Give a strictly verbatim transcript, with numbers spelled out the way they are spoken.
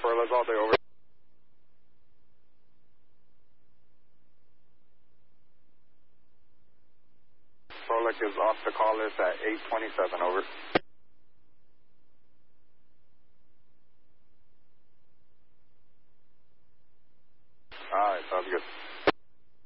furloughs all day, over. Frolic is off the call list at eight twenty-seven, over. Alright, sounds good.